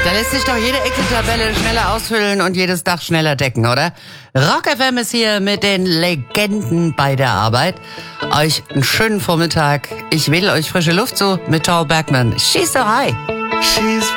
Da lässt sich doch jede Excel-Tabelle schneller ausfüllen und jedes Dach schneller decken, oder? Rock FM ist hier mit den Legenden bei der Arbeit. Euch einen schönen Vormittag. Ich wedel euch frische Luft zu mit Paul Bergmann. She's so high. She's